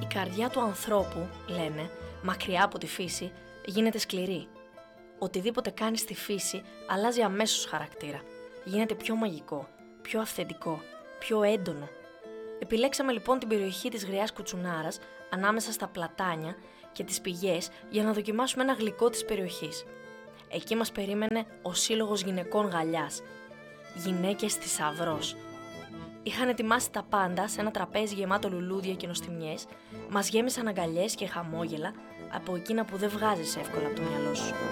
Η καρδιά του ανθρώπου, λένε, μακριά από τη φύση, γίνεται σκληρή. Οτιδήποτε κάνει στη φύση αλλάζει αμέσως χαρακτήρα. Γίνεται πιο μαγικό, πιο αυθεντικό, πιο έντονο. Επιλέξαμε λοιπόν την περιοχή της Γριάς Κουτσουνάρας, ανάμεσα στα πλατάνια και τις πηγές, για να δοκιμάσουμε ένα γλυκό της περιοχής. Εκεί μας περίμενε ο Σύλλογος Γυναικών Γαλιάς. Γυναίκες θησαυρός. Είχαν ετοιμάσει τα πάντα σε ένα τραπέζι γεμάτο λουλούδια και νοστιμιές, μας γέμισαν αγκαλιές και χαμόγελα από εκείνα που δεν βγάζεις εύκολα από το μυαλό σου.